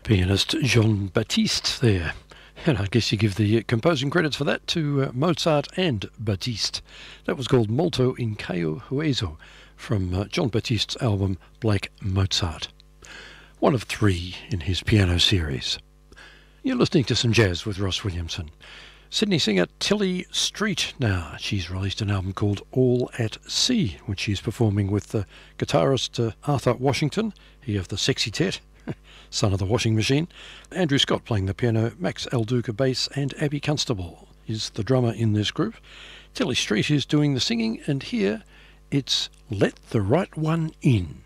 Pianist Jean Baptiste there. And I guess you give the composing credits for that to Mozart and Baptiste. That was called Molto in Caio Hueso from Jean Baptiste's album Black Mozart. One of three in his piano series. You're listening to some jazz with Ross Williamson. Sydney singer Tilly Street now. She's released an album called All at Sea, which she's performing with the guitarist Arthur Washington, he of the Sexy Tet, son of the washing machine, Andrew Scott playing the piano, Max El Duca bass, and Abby Constable is the drummer in this group. Tilly Street is doing the singing, and here it's Let the Right One In.